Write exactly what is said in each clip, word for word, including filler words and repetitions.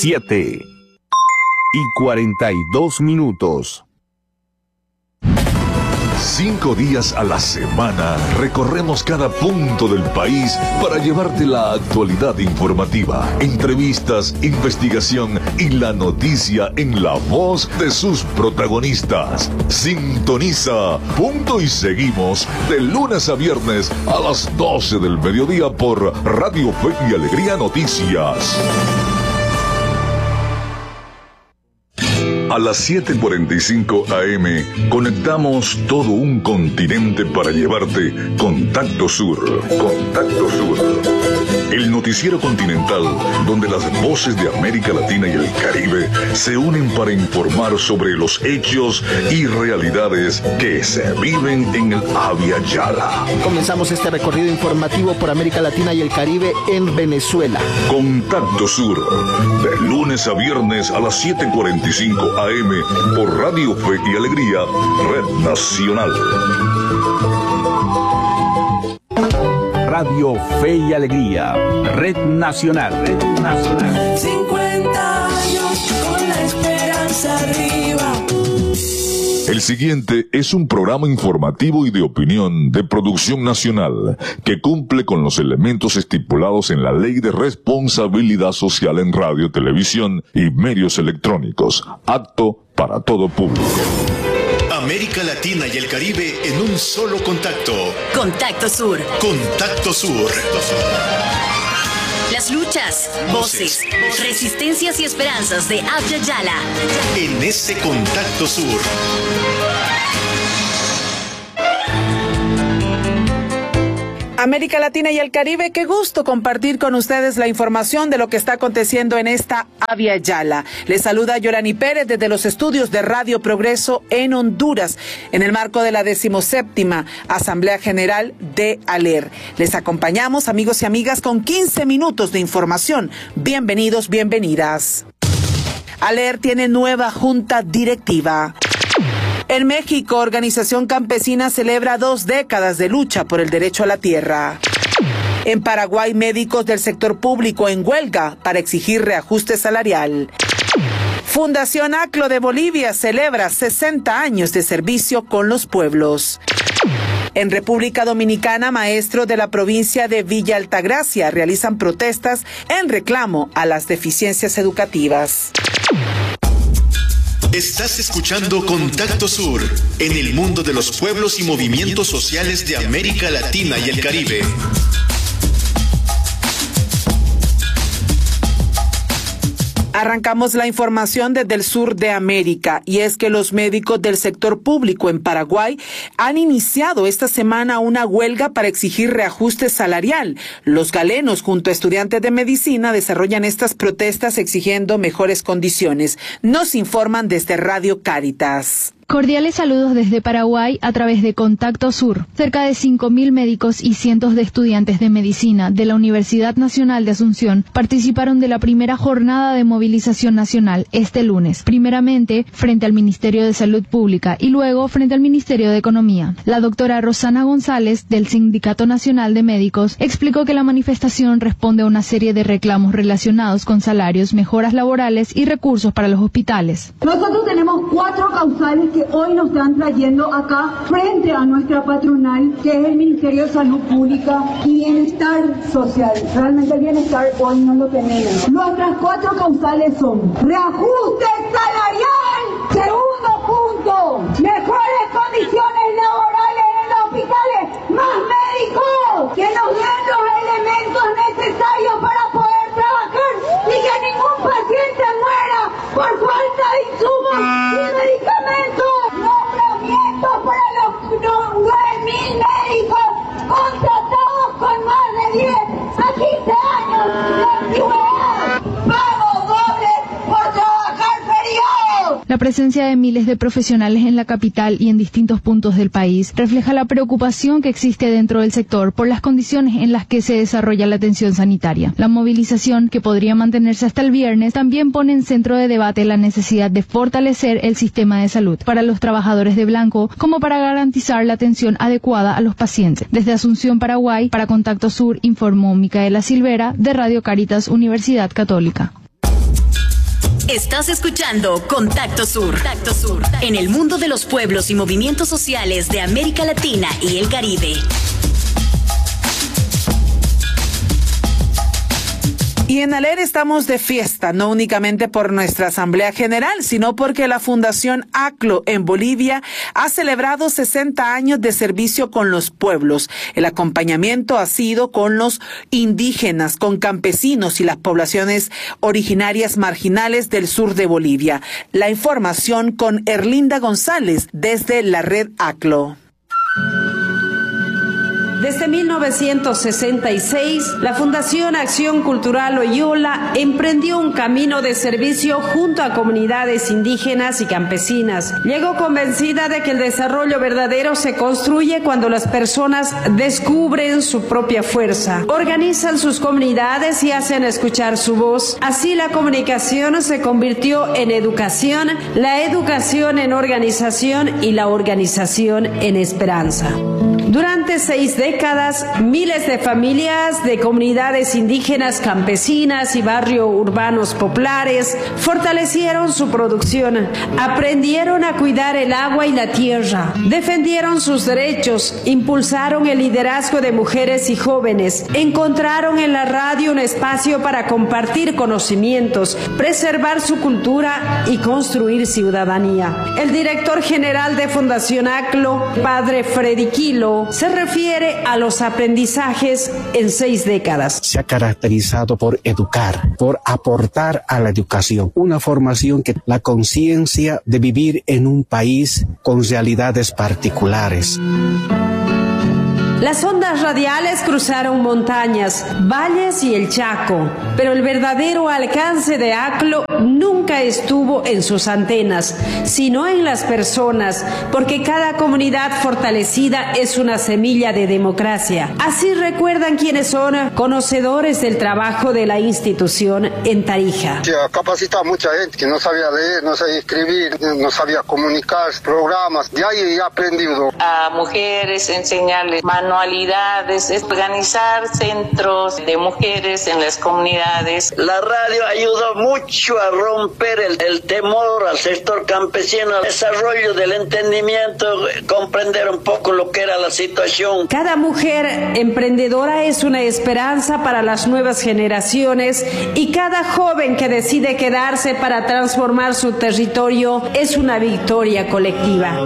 siete y cuarenta y dos minutos. Cinco días a la semana recorremos cada punto del país para llevarte la actualidad informativa, entrevistas, investigación y la noticia en la voz de sus protagonistas. Sintoniza Punto y Seguimos de lunes a viernes a las doce del mediodía por Radio Fe y Alegría Noticias. A las siete cuarenta y cinco A M conectamos todo un continente para llevarte Contacto Sur. Contacto Sur. El noticiero continental donde las voces de América Latina y el Caribe se unen para informar sobre los hechos y realidades que se viven en el Abya Yala. Comenzamos este recorrido informativo por América Latina y el Caribe en Venezuela. Contacto Sur, de lunes a viernes a las siete cuarenta y cinco A M por Radio Fe y Alegría, Red Nacional. Radio Fe y Alegría, Red Nacional, Red Nacional. cincuenta años con la esperanza arriba. El siguiente es un programa informativo y de opinión de producción nacional que cumple con los elementos estipulados en la Ley de Responsabilidad Social en Radio, Televisión y Medios Electrónicos, apto para todo público. América Latina y el Caribe en un solo contacto. Contacto Sur. Contacto Sur. Las luchas, voces, resistencias y esperanzas de Abya Yala. En este Contacto Sur. América Latina y el Caribe, qué gusto compartir con ustedes la información de lo que está aconteciendo en esta Abya Yala. Les saluda Yorani Pérez desde los estudios de Radio Progreso en Honduras, en el marco de la decimoséptima Asamblea General de ALER. Les acompañamos, amigos y amigas, con quince minutos de información. Bienvenidos, bienvenidas. ALER tiene nueva junta directiva. En México, Organización Campesina celebra dos décadas de lucha por el derecho a la tierra. En Paraguay, médicos del sector público en huelga para exigir reajuste salarial. Fundación ACLO de Bolivia celebra sesenta años de servicio con los pueblos. En República Dominicana, maestros de la provincia de Villa Altagracia realizan protestas en reclamo a las deficiencias educativas. Estás escuchando Contacto Sur, en el mundo de los pueblos y movimientos sociales de América Latina y el Caribe. Arrancamos la información desde el sur de América, y es que los médicos del sector público en Paraguay han iniciado esta semana una huelga para exigir reajuste salarial. Los galenos, junto a estudiantes de medicina, desarrollan estas protestas exigiendo mejores condiciones. Nos informan desde Radio Cáritas. Cordiales saludos desde Paraguay a través de Contacto Sur. Cerca de cinco mil médicos y cientos de estudiantes de medicina de la Universidad Nacional de Asunción participaron de la primera jornada de movilización nacional este lunes, primeramente frente al Ministerio de Salud Pública y luego frente al Ministerio de Economía. La doctora Rosana González, del Sindicato Nacional de Médicos, explicó que la manifestación responde a una serie de reclamos relacionados con salarios, mejoras laborales y recursos para los hospitales. Nosotros tenemos cuatro causales que hoy nos están trayendo acá frente a nuestra patronal, que es el Ministerio de Salud Pública y Bienestar Social. Realmente el bienestar hoy no lo tenemos. Nuestras cuatro causales son reajuste salarial, segundo punto, mejores condiciones laborales en los hospitales, más médicos, que nos den los elementos necesarios para poder trabajar y que ningún paciente muera por falta de insumos y medicamentos. Nombramientos para los nueve mil médicos contratados con más de diez a quince años de antigüedad. Pago doble por trabajar feriados. La presencia de miles de profesionales en la capital y en distintos puntos del país refleja la preocupación que existe dentro del sector por las condiciones en las que se desarrolla la atención sanitaria. La movilización, que podría mantenerse hasta el viernes, también pone en centro de debate la necesidad de fortalecer el sistema de salud para los trabajadores de blanco, como para garantizar la atención adecuada a los pacientes. Desde Asunción, Paraguay, para Contacto Sur, informó Micaela Silvera, de Radio Cáritas, Universidad Católica. Estás escuchando Contacto Sur. Contacto Sur. En el mundo de los pueblos y movimientos sociales de América Latina y el Caribe. Y en Aler estamos de fiesta, no únicamente por nuestra Asamblea General, sino porque la Fundación ACLO en Bolivia ha celebrado sesenta años de servicio con los pueblos. El acompañamiento ha sido con los indígenas, con campesinos y las poblaciones originarias marginales del sur de Bolivia. La información con Erlinda González desde la red ACLO. Desde mil novecientos sesenta y seis, la Fundación Acción Cultural Oyola emprendió un camino de servicio junto a comunidades indígenas y campesinas. Llegó convencida de que el desarrollo verdadero se construye cuando las personas descubren su propia fuerza, organizan sus comunidades y hacen escuchar su voz. Así la comunicación se convirtió en educación, la educación en organización y la organización en esperanza. Durante seis décadas, miles de familias de comunidades indígenas, campesinas y barrios urbanos populares fortalecieron su producción, aprendieron a cuidar el agua y la tierra, defendieron sus derechos, impulsaron el liderazgo de mujeres y jóvenes, encontraron en la radio un espacio para compartir conocimientos, preservar su cultura y construir ciudadanía. El director general de Fundación ACLO, padre Freddy Quilo, se refiere a los aprendizajes en seis décadas. Se ha caracterizado por educar, por aportar a la educación, una formación que la conciencia de vivir en un país con realidades particulares. Las ondas radiales cruzaron montañas, valles y el Chaco, pero el verdadero alcance de ACLO nunca estuvo en sus antenas, sino en las personas, porque cada comunidad fortalecida es una semilla de democracia. Así recuerdan quienes son conocedores del trabajo de la institución en Tarija. Se ha capacitado a mucha gente que no sabía leer, no sabía escribir, no sabía comunicar, programas, de ahí he aprendido. A mujeres enseñarles manualidades, organizar centros de mujeres en las comunidades. La radio ayudó mucho a romper el, el temor al sector campesino, al desarrollo del entendimiento, comprender un poco lo que era la situación. Cada mujer emprendedora es una esperanza para las nuevas generaciones y cada joven que decide quedarse para transformar su territorio es una victoria colectiva.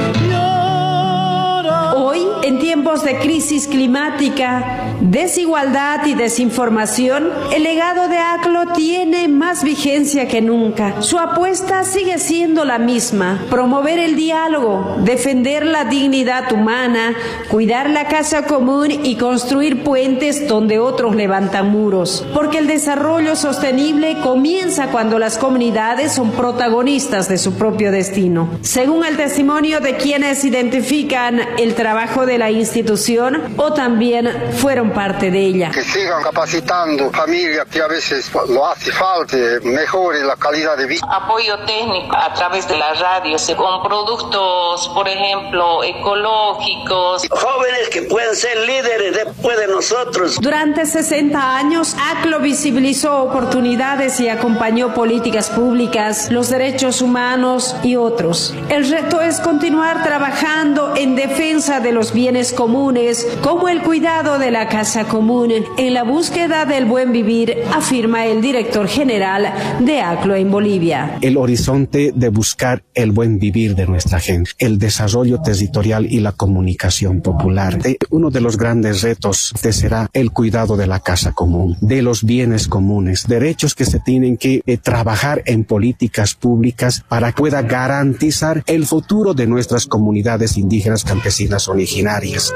Hoy, en tiempos de crisis climática, desigualdad y desinformación, el legado de ACLO tiene más vigencia que nunca. Su apuesta sigue siendo la misma: promover el diálogo, defender la dignidad humana, cuidar la casa común y construir puentes donde otros levantan muros. Porque el desarrollo sostenible comienza cuando las comunidades son protagonistas de su propio destino. Según el testimonio de quienes identifican el trabajo de la institución o también fueron parte de ella. Que sigan capacitando familias que a veces lo hace falta, mejore la calidad de vida. Apoyo técnico a través de la radio, con productos, por ejemplo, ecológicos. Jóvenes que pueden ser líderes después de nosotros. Durante sesenta años, ACLO visibilizó oportunidades y acompañó políticas públicas, los derechos humanos y otros. El reto es continuar trabajando en defensa de los bienes comunes, como el cuidado de la casa común, en la búsqueda del buen vivir, afirma el director general de ACLO en Bolivia. El horizonte de buscar el buen vivir de nuestra gente, el desarrollo territorial y la comunicación popular. Uno de los grandes retos será el cuidado de la casa común, de los bienes comunes, derechos que se tienen que eh, trabajar en políticas públicas para que pueda garantizar el futuro de nuestras comunidades indígenas, campesinas, originarias.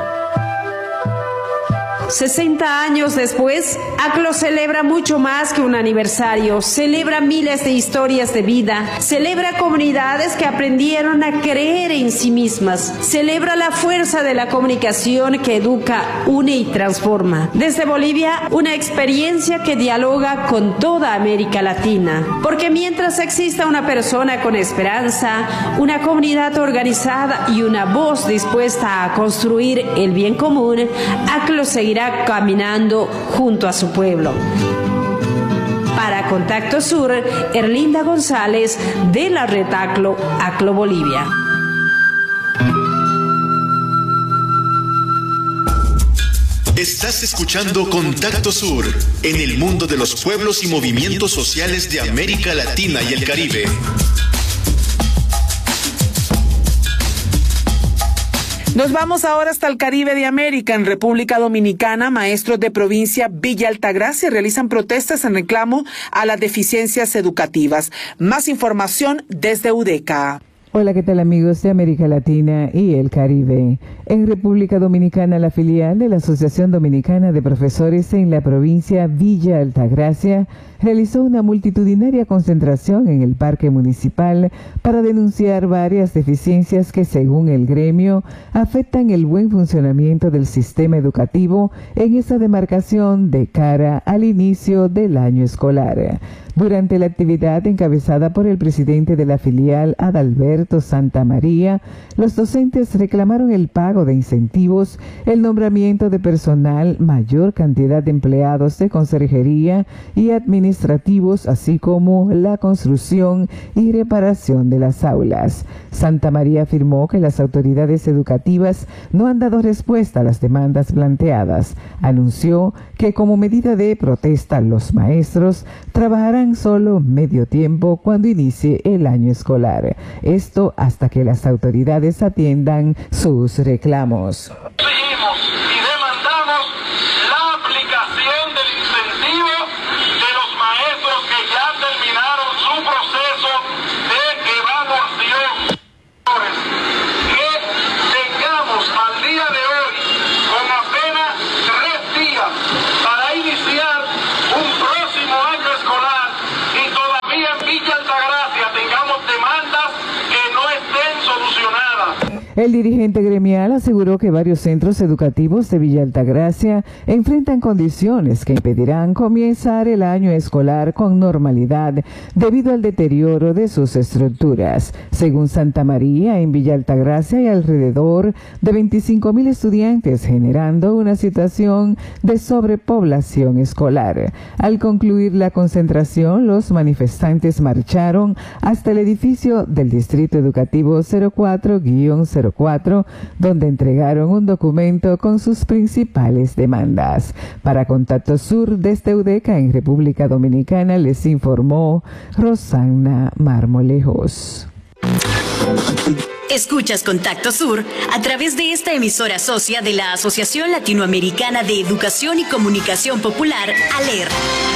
sesenta años después, ACLO celebra mucho más que un aniversario, celebra miles de historias de vida, celebra comunidades que aprendieron a creer en sí mismas, celebra la fuerza de la comunicación que educa, une y transforma. Desde Bolivia, una experiencia que dialoga con toda América Latina, porque mientras exista una persona con esperanza, una comunidad organizada y una voz dispuesta a construir el bien común, ACLO seguirá caminando junto a su pueblo. Para Para Contacto Sur, Erlinda González de la Red ACLO, ACLO Bolivia. Estás escuchando Contacto Sur, en el mundo de los pueblos y movimientos sociales de América Latina y el Caribe. Nos vamos ahora hasta el Caribe de América. En República Dominicana, maestros de provincia Villa Altagracia realizan protestas en reclamo a las deficiencias educativas. Más información desde UDECA. Hola, ¿qué tal amigos de América Latina y el Caribe? En República Dominicana, la filial de la Asociación Dominicana de Profesores en la provincia Villa Altagracia realizó una multitudinaria concentración en el Parque Municipal para denunciar varias deficiencias que, según el gremio, afectan el buen funcionamiento del sistema educativo en esa demarcación de cara al inicio del año escolar. Durante la actividad encabezada por el presidente de la filial, Adalberto Santamaría, los docentes reclamaron el pago de incentivos, el nombramiento de personal, mayor cantidad de empleados de conserjería y administrativos, así como la construcción y reparación de las aulas. Santamaría afirmó que las autoridades educativas no han dado respuesta a las demandas planteadas. Anunció que como medida de protesta los maestros trabajarán solo medio tiempo cuando inicie el año escolar. Esto hasta que las autoridades atiendan sus reclamos. Seguimos y demandamos la aplicación del incentivo de los maestros que ya terminaron su proceso de evaluación. Que tengamos al día de hoy, con apenas tres días para iniciar un próximo año escolar, y todavía en Villa Altagracia tengamos demandas que no estén solucionadas. El dirigente gremial aseguró que varios centros educativos de Villa Altagracia enfrentan condiciones que impedirán comenzar el año escolar con normalidad debido al deterioro de sus estructuras. Según Santamaría, en Villa Altagracia hay alrededor de veinticinco mil estudiantes, generando una situación de sobrepoblación escolar. Al concluir la concentración, los manifestantes marcharon hasta el edificio del Distrito Educativo cero cuatro guion cero cuatro, donde entregaron un documento con sus principales demandas. Para Contacto Sur desde UDECA en República Dominicana les informó Rosana Marmolejos. Escuchas Contacto Sur a través de esta emisora socia de la Asociación Latinoamericana de Educación y Comunicación Popular, ALER.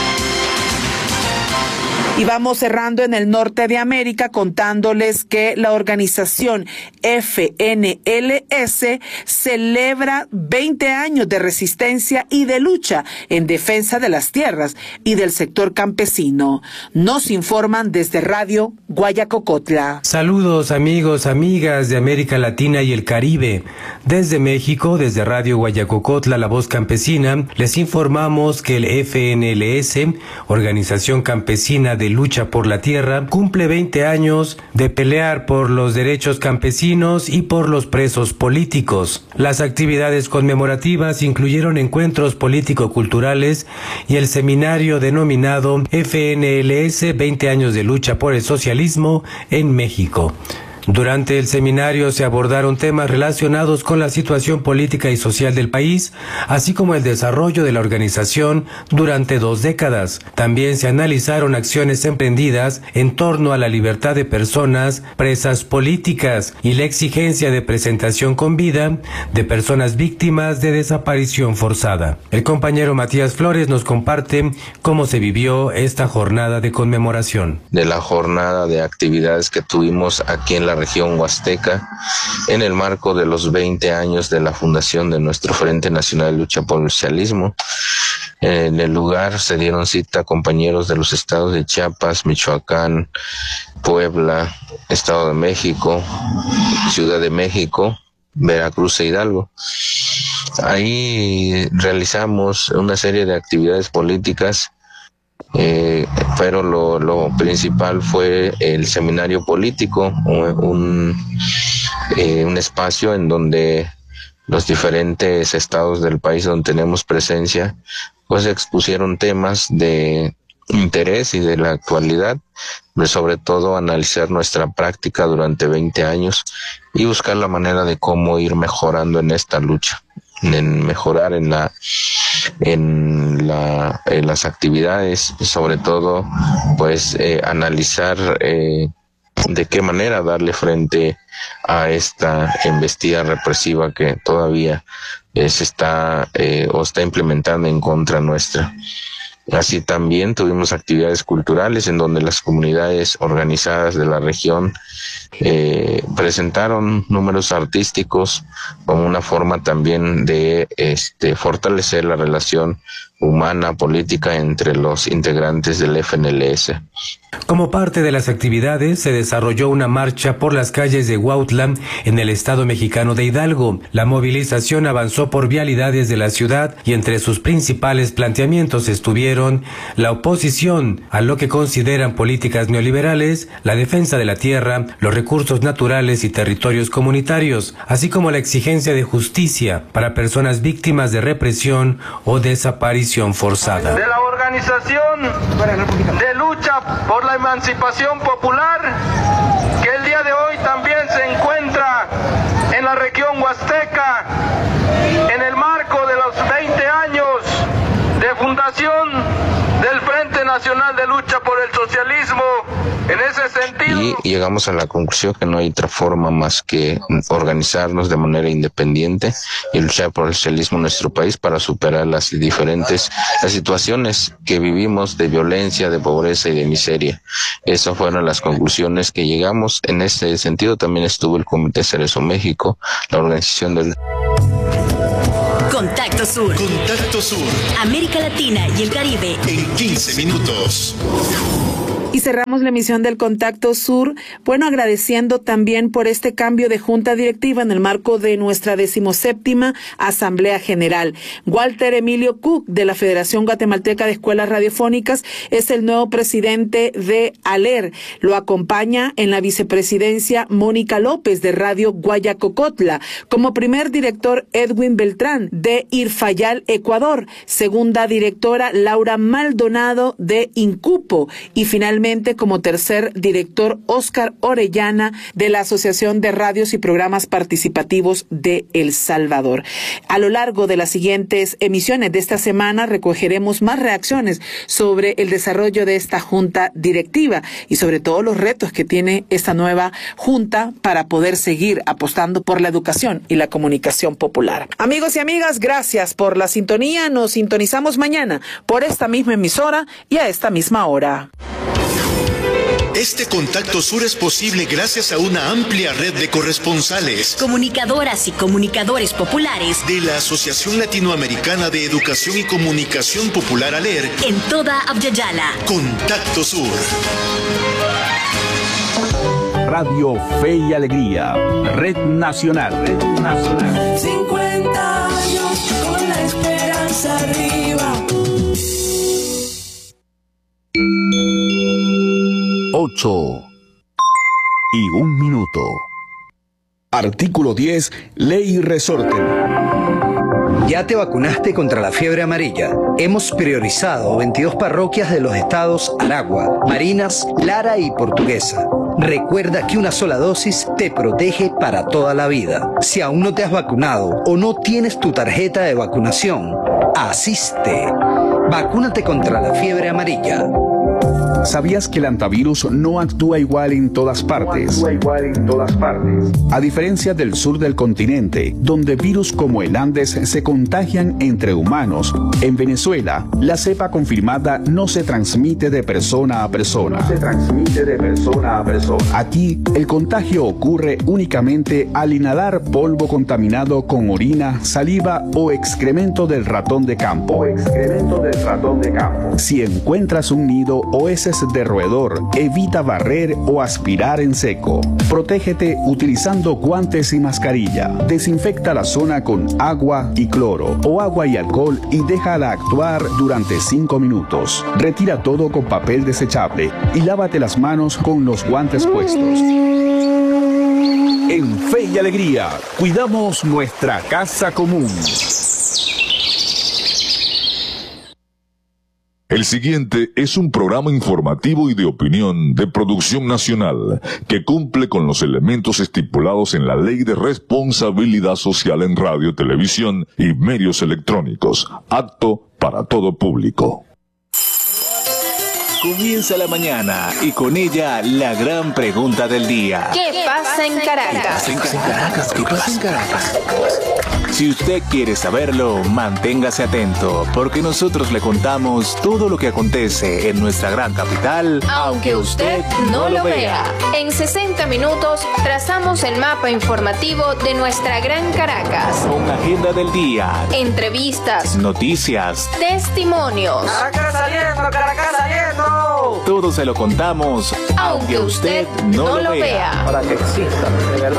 Y vamos cerrando en el norte de América contándoles que la organización F N L S celebra veinte años de resistencia y de lucha en defensa de las tierras y del sector campesino. Nos informan desde Radio Guayacocotla. Saludos amigos, amigas de América Latina y el Caribe. Desde México, desde Radio Guayacocotla, La Voz Campesina, les informamos que el F N L S, Organización Campesina de Lucha por la Tierra, cumple veinte años de pelear por los derechos campesinos y por los presos políticos. Las actividades conmemorativas incluyeron encuentros político-culturales y el seminario denominado F N L S veinte años de lucha por el socialismo en México. Durante el seminario se abordaron temas relacionados con la situación política y social del país, así como el desarrollo de la organización durante dos décadas. También se analizaron acciones emprendidas en torno a la libertad de personas presas políticas y la exigencia de presentación con vida de personas víctimas de desaparición forzada. El compañero Matías Flores nos comparte cómo se vivió esta jornada de conmemoración. De la jornada de actividades que tuvimos aquí en la región Huasteca, en el marco de los veinte años de la fundación de nuestro Frente Nacional de Lucha por el Socialismo. En el lugar se dieron cita compañeros de los estados de Chiapas, Michoacán, Puebla, Estado de México, Ciudad de México, Veracruz e Hidalgo. Ahí realizamos una serie de actividades políticas, Eh, pero lo, lo principal fue el seminario político, un, eh, un espacio en donde los diferentes estados del país donde tenemos presencia, pues expusieron temas de interés y de la actualidad, sobre todo analizar nuestra práctica durante veinte años y buscar la manera de cómo ir mejorando en esta lucha, en mejorar en la en la en las actividades, sobre todo pues eh, analizar eh, de qué manera darle frente a esta embestida represiva que todavía eh, se está eh, o está implementando en contra nuestra. Así también tuvimos actividades culturales en donde las comunidades organizadas de la región eh, presentaron números artísticos como una forma también de este, fortalecer la relación humana, política entre los integrantes del F N L S. Como parte de las actividades, se desarrolló una marcha por las calles de Huautla, en el estado mexicano de Hidalgo. La movilización avanzó por vialidades de la ciudad y entre sus principales planteamientos estuvieron la oposición a lo que consideran políticas neoliberales, la defensa de la tierra, los recursos naturales y territorios comunitarios, así como la exigencia de justicia para personas víctimas de represión o desaparición forzada. De la organización de lucha por la emancipación popular, que el día de hoy también se encuentra en la región huasteca, en el marco de los veinte años de fundación del Frente Nacional de Lucha por el Socialismo. En ese sentido, y llegamos a la conclusión que no hay otra forma más que organizarnos de manera independiente y luchar por el socialismo en nuestro país para superar las diferentes las situaciones que vivimos de violencia, de pobreza y de miseria. Esas fueron las conclusiones que llegamos. En ese sentido también estuvo el Comité Cerezo México, la organización del Contacto Sur. Contacto Sur. América Latina y el Caribe. En quince minutos. Y cerramos la emisión del Contacto Sur, bueno, agradeciendo también por este cambio de junta directiva en el marco de nuestra decimoséptima Asamblea General. Walter Emilio Cook, de la Federación Guatemalteca de Escuelas Radiofónicas, es el nuevo presidente de ALER. Lo acompaña en la vicepresidencia Mónica López, de Radio Guayacocotla. Como primer director, Edwin Beltrán, de Irfayal, Ecuador. Segunda directora, Laura Maldonado, de Incupo. Y finalmente, como tercer director, Óscar Orellana, de la Asociación de Radios y Programas Participativos de El Salvador. A lo largo de las siguientes emisiones de esta semana recogeremos más reacciones sobre el desarrollo de esta junta directiva y sobre todo los retos que tiene esta nueva junta para poder seguir apostando por la educación y la comunicación popular. Amigos y amigas, gracias por la sintonía. Nos sintonizamos mañana por esta misma emisora y a esta misma hora. Este Contacto Sur es posible gracias a una amplia red de corresponsales, comunicadoras y comunicadores populares de la Asociación Latinoamericana de Educación y Comunicación Popular ALER en toda Abya-Yala. Contacto Sur. Radio Fe y Alegría, Red Nacional, Red Nacional. cincuenta años con la esperanza arriba. Ocho y un minuto. Artículo diez, Ley Resorte. ¿Ya te vacunaste contra la fiebre amarilla? Hemos priorizado veintidós parroquias de los estados Aragua, Marinas, Lara y Portuguesa. Recuerda que una sola dosis te protege para toda la vida. Si aún no te has vacunado o no tienes tu tarjeta de vacunación, asiste. Vacúnate contra la fiebre amarilla. ¿Sabías que el antivirus no actúa igual en todas partes? No actúa igual en todas partes. A diferencia del sur del continente, donde virus como el Andes se contagian entre humanos, en Venezuela, la cepa confirmada no se transmite de persona a persona. No se transmite de persona a persona. Aquí, el contagio ocurre únicamente al inhalar polvo contaminado con orina, saliva o excremento del ratón de campo. O excremento del ratón de campo. Si encuentras un nido o heces de roedor, evita barrer o aspirar en seco. Protégete utilizando guantes y mascarilla. Desinfecta la zona con agua y cloro o agua y alcohol y déjala actuar durante cinco minutos. Retira todo con papel desechable y lávate las manos con los guantes puestos. En Fe y Alegría, cuidamos nuestra casa común. El siguiente es un programa informativo y de opinión de producción nacional que cumple con los elementos estipulados en la Ley de Responsabilidad Social en Radio, Televisión y Medios Electrónicos, apto para todo público. Comienza la mañana y con ella la gran pregunta del día. ¿Qué pasa en Caracas? ¿Qué pasa en Caracas? ¿Qué pasa en Caracas? Si usted quiere saberlo, manténgase atento, porque nosotros le contamos todo lo que acontece en nuestra gran capital, aunque usted no lo vea. En sesenta minutos trazamos el mapa informativo de nuestra gran Caracas. Con agenda del día, entrevistas, noticias, testimonios. Caracas saliendo, Caracas saliendo. Todo se lo contamos, aunque usted no lo vea. Para que exista, de verdad.